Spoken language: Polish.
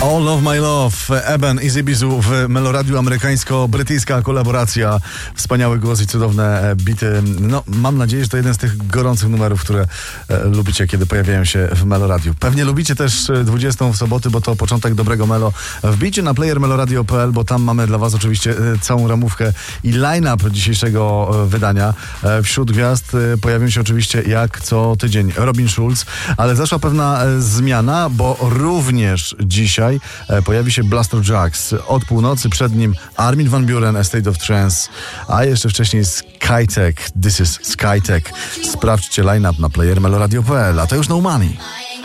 All of My Love, Eben i Zibizu w Meloradiu, amerykańsko-brytyjska kolaboracja. Wspaniały głos i cudowne bity. No, mam nadzieję, że to jeden z tych gorących numerów, które lubicie, kiedy pojawiają się w Meloradiu. Pewnie lubicie też 20 w soboty, bo to początek dobrego melo. Wbijcie na player meloradio.pl, bo tam mamy dla was oczywiście całą ramówkę i line-up dzisiejszego wydania. Wśród gwiazd pojawią się oczywiście jak co tydzień Robin Schulz, ale zaszła pewna zmiana, bo również dzisiaj pojawi się Blaster Jaxx. Od północy przed nim Armin van Buuren, A State of Trance, a jeszcze wcześniej Skytech, This is Skytech. Sprawdźcie line-up na playermeloradio.pl, a to już No Money.